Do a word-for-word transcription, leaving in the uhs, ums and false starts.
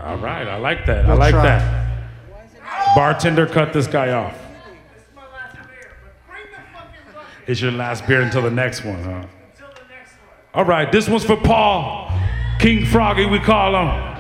All right, I like that. We'll I like try. that. Bartender, cut this guy off. It's your last beer until the next one, huh? All right, this one's for Paul. King Froggy, we call him.